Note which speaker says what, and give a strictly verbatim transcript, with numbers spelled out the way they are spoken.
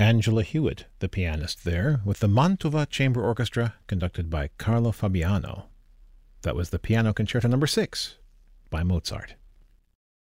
Speaker 1: Angela Hewitt, the pianist there, with the Mantova Chamber Orchestra conducted by Carlo Fabiano. That was the Piano Concerto number six by Mozart.